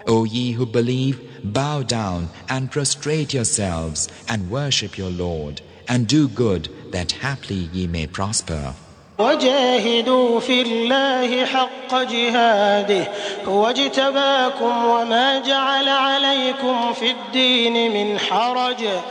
O ye who believe, bow down and prostrate yourselves and worship your Lord, and do good, that haply ye may prosper. وجاهدوا في الله حق جهاده هو اجتباكم وما جعل عليكم في الدين من حرج